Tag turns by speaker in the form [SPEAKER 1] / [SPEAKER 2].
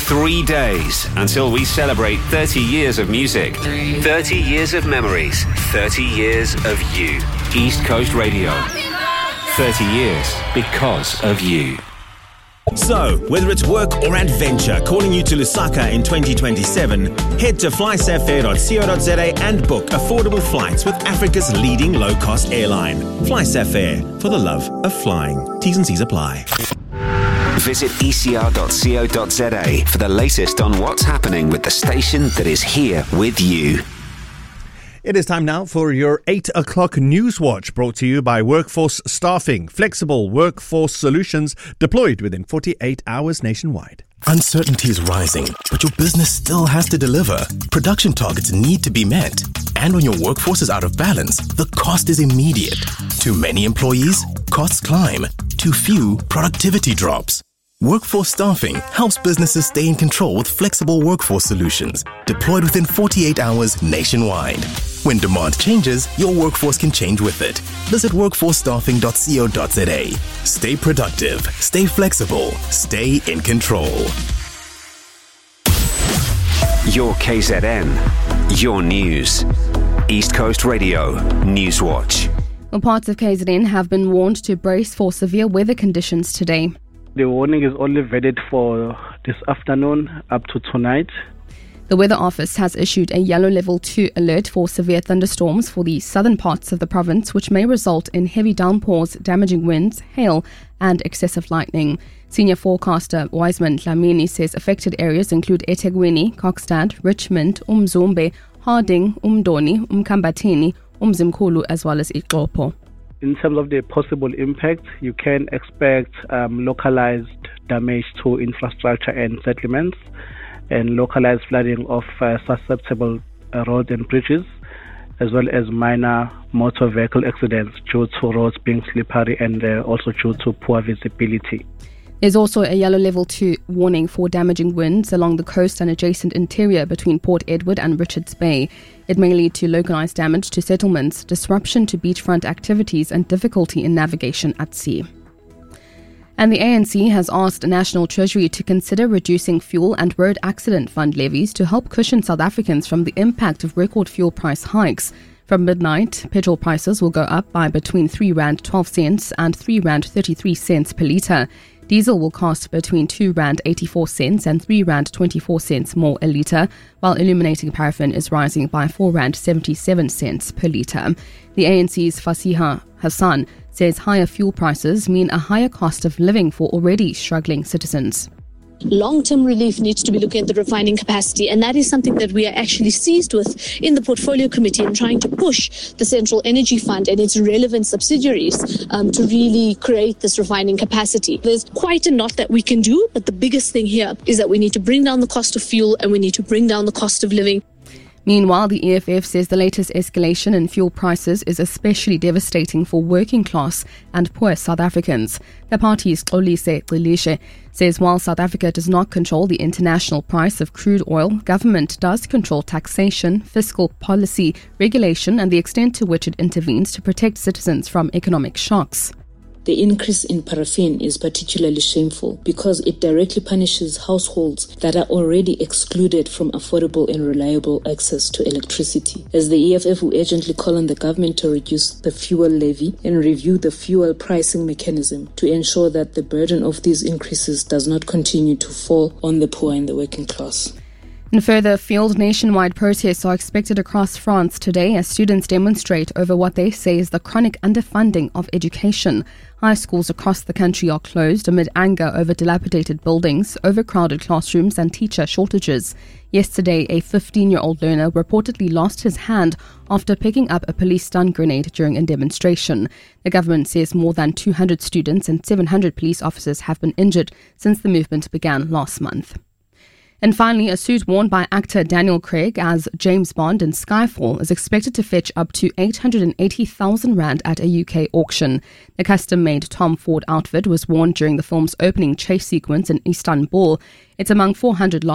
[SPEAKER 1] 3 days until we celebrate 30 years of music, 30 years of memories, 30 years of you. East Coast Radio. 30 years because of you.
[SPEAKER 2] So, whether it's work or adventure calling you to Lusaka in 2027, head to flysafair.co.za and book affordable flights with Africa's leading low-cost airline. Flysafair, for the love of flying. T's and C's apply.
[SPEAKER 1] Visit ecr.co.za for the latest on what's happening with the station that is here with you.
[SPEAKER 3] It is time now for your 8 o'clock News Watch, brought to you by Workforce Staffing, flexible workforce solutions deployed within 48 hours nationwide.
[SPEAKER 4] Uncertainty is rising, but your business still has to deliver. Production targets need to be met. And when your workforce is out of balance, the cost is immediate. Too many employees, costs climb. Too few, productivity drops. Workforce Staffing helps businesses stay in control with flexible workforce solutions deployed within 48 hours nationwide. When demand changes, your workforce can change with it. Visit workforcestaffing.co.za. Stay productive, stay flexible, stay in control.
[SPEAKER 1] Your KZN, your news. East Coast Radio News Watch.
[SPEAKER 5] Well, parts of KZN have been warned to brace for severe weather conditions today.
[SPEAKER 6] The warning is only valid for this afternoon up to tonight.
[SPEAKER 5] The Weather Office has issued a yellow level 2 alert for severe thunderstorms for the southern parts of the province, which may result in heavy downpours, damaging winds, hail and excessive lightning. Senior forecaster Wiseman Dlamini says affected areas include eThekwini, Kokstad, Richmond, Umzumbe, Harding, Umdoni, Umkambatini, Umzimkhulu as well as Ixopo.
[SPEAKER 6] In terms of the possible impact, you can expect localized damage to infrastructure and settlements and localized flooding of susceptible roads and bridges, as well as minor motor vehicle accidents due to roads being slippery and also due to poor visibility.
[SPEAKER 5] There's also a yellow level 2 warning for damaging winds along the coast and adjacent interior between Port Edward and Richards Bay. It may lead to localized damage to settlements, disruption to beachfront activities and difficulty in navigation at sea. And the ANC has asked the National Treasury to consider reducing fuel and road accident fund levies to help cushion South Africans from the impact of record fuel price hikes. From midnight, petrol prices will go up by between R3.12 and R3.33 per litre. Diesel will cost between R2.84 and R3.24 more a litre, while illuminating paraffin is rising by R4.77 per litre. The ANC's Fasiha Hassan says higher fuel prices mean a higher cost of living for already struggling citizens.
[SPEAKER 7] Long-term relief needs to be looking at the refining capacity, and that is something that we are actually seized with in the Portfolio Committee and trying to push the Central Energy Fund and its relevant subsidiaries to really create this refining capacity. There's quite a lot that we can do, but the biggest thing here is that we need to bring down the cost of fuel and we need to bring down the cost of living.
[SPEAKER 5] Meanwhile, the EFF says the latest escalation in fuel prices is especially devastating for working class and poor South Africans. The party's Xolise Xilishe says while South Africa does not control the international price of crude oil, government does control taxation, fiscal policy, regulation and the extent to which it intervenes to protect citizens from economic shocks.
[SPEAKER 8] The increase in paraffin is particularly shameful because it directly punishes households that are already excluded from affordable and reliable access to electricity. As the EFF will urgently call on the government to reduce the fuel levy and review the fuel pricing mechanism to ensure that the burden of these increases does not continue to fall on the poor and the working class.
[SPEAKER 5] And further field nationwide protests are expected across France today as students demonstrate over what they say is the chronic underfunding of education. High schools across the country are closed amid anger over dilapidated buildings, overcrowded classrooms and teacher shortages. Yesterday, a 15-year-old learner reportedly lost his hand after picking up a police stun grenade during a demonstration. The government says more than 200 students and 700 police officers have been injured since the movement began last month. And finally, a suit won by actor Daniel Craig as James Bond in Skyfall is expected to fetch up to R880,000 at a UK auction. The custom-made Tom Ford outfit was worn during the film's opening chase sequence in Istanbul. It's among 400